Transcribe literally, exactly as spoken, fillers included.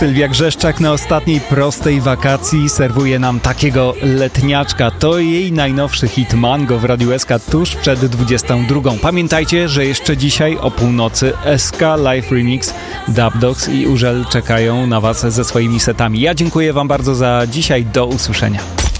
Sylwia Grzeszczak na ostatniej prostej wakacji serwuje nam takiego letniaczka. To jej najnowszy hit Mango w Radiu S K tuż przed dwudziestą drugą. Pamiętajcie, że jeszcze dzisiaj o północy S K Live Remix, Dub Dogs i Urzel czekają na Was ze swoimi setami. Ja dziękuję Wam bardzo za dzisiaj. Do usłyszenia.